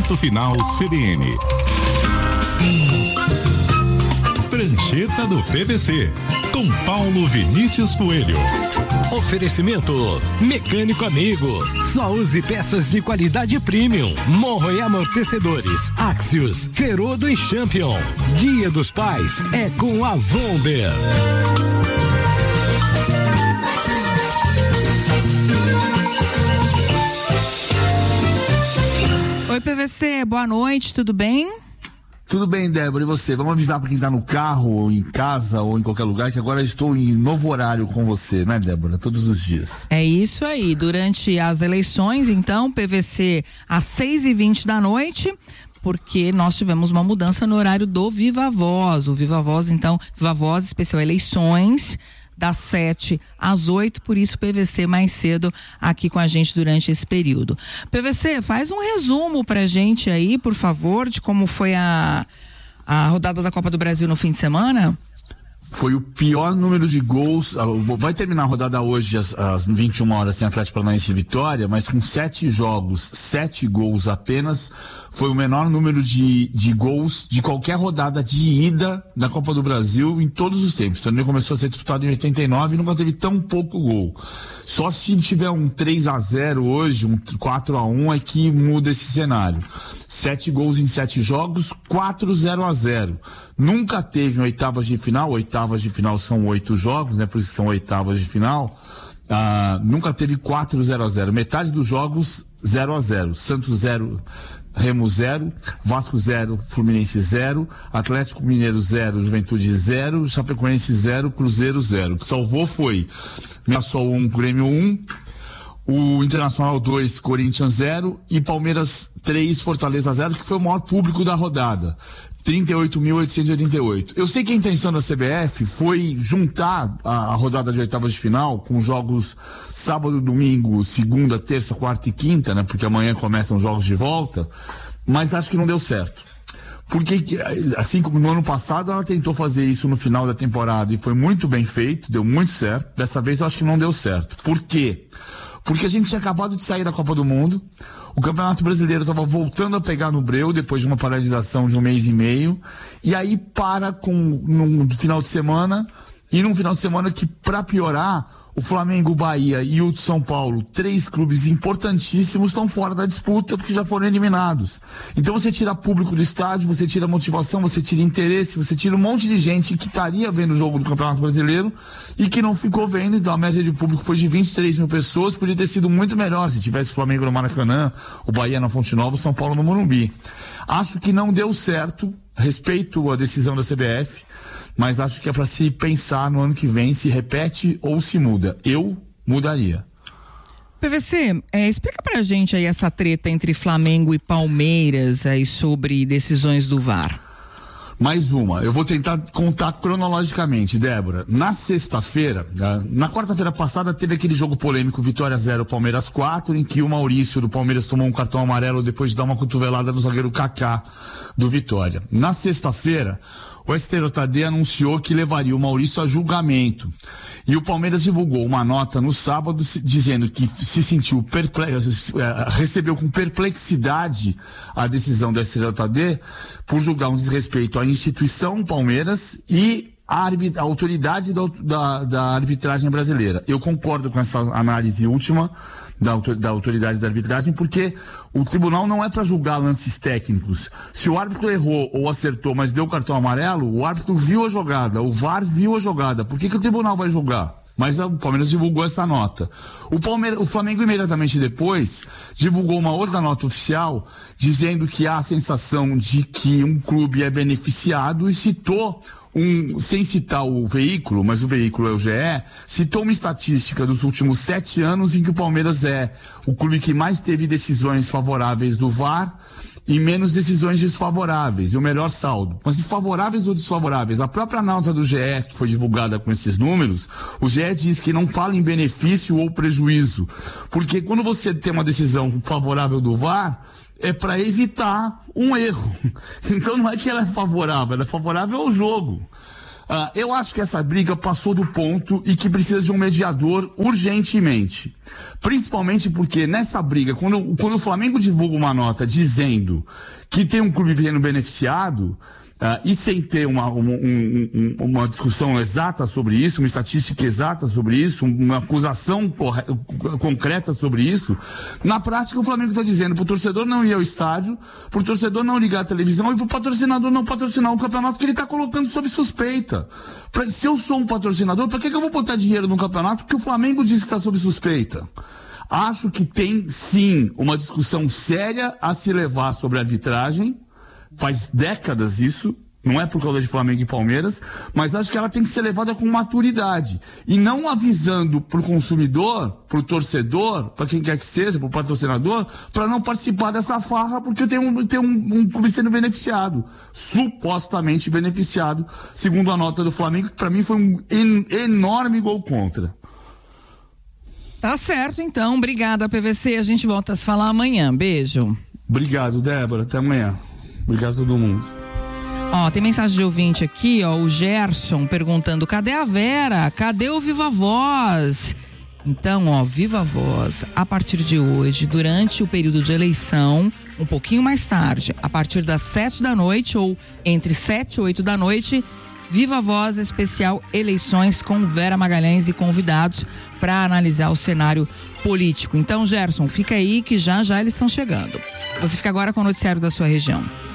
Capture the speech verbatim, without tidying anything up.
Ponto Final C B N. Prancheta do P V C, com Paulo Vinícius Coelho. Oferecimento Mecânico Amigo. Só use peças de qualidade premium. Morro e amortecedores. Axios, Ferodo e Champion. Dia dos Pais é com a Vonder. Oi, P V C, boa noite, tudo bem? Tudo bem, Débora, e você? Vamos avisar para quem tá no carro, ou em casa, ou em qualquer lugar, que agora eu estou em novo horário com você, né, Débora? Todos os dias. É isso aí, durante as eleições, então, P V C às seis e vinte da noite, porque nós tivemos uma mudança no horário do Viva Voz. O Viva Voz, então, Viva Voz especial eleições, das sete às oito, por isso P V C mais cedo aqui com a gente durante esse período. P V C, faz um resumo pra gente aí, por favor, de como foi a, a rodada da Copa do Brasil no fim de semana. Foi o pior número de gols. Vai terminar a rodada hoje às, às vinte e uma horas sem Atlético Paranaense e Vitória, mas com sete jogos, sete gols apenas. Foi o menor número de, de gols de qualquer rodada de ida da Copa do Brasil em todos os tempos. O torneio começou a ser disputado em oitenta e nove e nunca teve tão pouco gol. Só se tiver um três a zero hoje, um quatro a um, é que muda esse cenário. Sete gols em sete jogos, quatro zero a zero. Nunca teve em oitavas de final, oitavas de final são oito jogos, né? Por isso que são oitavas de final. Ah, nunca teve quatro zero a zero. Metade dos jogos zero a zero. Santos zero, Remo zero, Vasco zero, Fluminense zero, Atlético Mineiro zero, Juventude zero, Chapecoense zero, Cruzeiro zero. O que salvou foi Mirassol um, Grêmio um, o Internacional dois, Corinthians zero e Palmeiras três, Fortaleza zero, que foi o maior público da rodada. trinta e oito mil oitocentos e oitenta e oito. Eu sei que a intenção da C B F foi juntar a, a rodada de oitavas de final com jogos sábado, domingo, segunda, terça, quarta e quinta, né? Porque amanhã começam os jogos de volta, mas acho que não deu certo. Porque, assim como no ano passado, ela tentou fazer isso no final da temporada e foi muito bem feito, deu muito certo. Dessa vez eu acho que não deu certo. Por quê? Porque a gente tinha acabado de sair da Copa do Mundo, o Campeonato Brasileiro estava voltando a pegar no breu depois de uma paralisação de um mês e meio, e aí para com num final de semana, e num final de semana que, para piorar, o Flamengo, o Bahia e o São Paulo, três clubes importantíssimos, estão fora da disputa porque já foram eliminados. Então você tira público do estádio, você tira motivação, você tira interesse, você tira um monte de gente que estaria vendo o jogo do Campeonato Brasileiro e que não ficou vendo. Então a média de público foi de vinte e três mil pessoas, podia ter sido muito melhor se tivesse o Flamengo no Maracanã, o Bahia na Fonte Nova, o São Paulo no Morumbi. Acho que não deu certo, respeito a decisão da C B F, mas acho que é para se pensar no ano que vem se repete ou se muda. Eu mudaria. P V C, é, explica pra gente aí essa treta entre Flamengo e Palmeiras aí sobre decisões do V A R. Mais uma, eu vou tentar contar cronologicamente, Débora. Na sexta-feira, na quarta-feira passada, teve aquele jogo polêmico, Vitória zero, Palmeiras quatro, em que o Maurício do Palmeiras tomou um cartão amarelo depois de dar uma cotovelada no zagueiro Kaká do Vitória. Na sexta-feira, o S T J D anunciou que levaria o Maurício a julgamento. E o Palmeiras divulgou uma nota no sábado dizendo que se sentiu perplexo, recebeu com perplexidade a decisão do S T J D por julgar um desrespeito à instituição Palmeiras e a, a autoridade da, da, da arbitragem brasileira. Eu concordo com essa análise última da, da autoridade da arbitragem, porque o tribunal não é para julgar lances técnicos. Se o árbitro errou ou acertou, mas deu cartão amarelo, o árbitro viu a jogada, o V A R viu a jogada. Por que que o tribunal vai julgar? Mas o Palmeiras divulgou essa nota. O, Palmeiras, o Flamengo, imediatamente depois, divulgou uma outra nota oficial dizendo que há a sensação de que um clube é beneficiado e citou Um, sem citar o veículo, mas o veículo é o G E, citou uma estatística dos últimos sete anos em que o Palmeiras é o clube que mais teve decisões favoráveis do V A R e menos decisões desfavoráveis, e o melhor saldo. Mas favoráveis ou desfavoráveis? A própria nota do G E, que foi divulgada com esses números, o G E diz que não fala em benefício ou prejuízo, porque quando você tem uma decisão favorável do V A R, é para evitar um erro. Então não é que ela é favorável, ela é favorável ao jogo. Uh, eu acho que essa briga passou do ponto e que precisa de um mediador urgentemente. Principalmente porque nessa briga, quando, quando o Flamengo divulga uma nota dizendo que tem um clube sendo beneficiado, Uh, e sem ter uma, uma, um, uma discussão exata sobre isso, uma estatística exata sobre isso, uma acusação corre- concreta sobre isso, na prática o Flamengo está dizendo para o torcedor não ir ao estádio, para o torcedor não ligar a televisão e para o patrocinador não patrocinar um campeonato que ele está colocando sob suspeita. Pra, se eu sou um patrocinador, para que, que eu vou botar dinheiro num campeonato que o Flamengo diz que está sob suspeita? Acho que tem sim uma discussão séria a se levar sobre a arbitragem. Faz décadas isso, não é por causa de Flamengo e Palmeiras, mas acho que ela tem que ser levada com maturidade. E não avisando pro consumidor, pro torcedor, para quem quer que seja, pro patrocinador, para não participar dessa farra, porque tem um, tem um, um clube sendo beneficiado. Supostamente beneficiado, segundo a nota do Flamengo, que para mim foi um en- enorme gol contra. Tá certo, então. Obrigada, P V C. A gente volta a se falar amanhã. Beijo. Obrigado, Débora. Até amanhã. Obrigado a todo mundo. Ó, tem mensagem de ouvinte aqui, ó, o Gerson perguntando, cadê a Vera? Cadê o Viva Voz? Então, ó, Viva Voz, a partir de hoje, durante o período de eleição, um pouquinho mais tarde, a partir das sete da noite ou entre sete e oito da noite, Viva Voz especial eleições com Vera Magalhães e convidados para analisar o cenário político. Então, Gerson, fica aí que já já eles estão chegando. Você fica agora com o noticiário da sua região.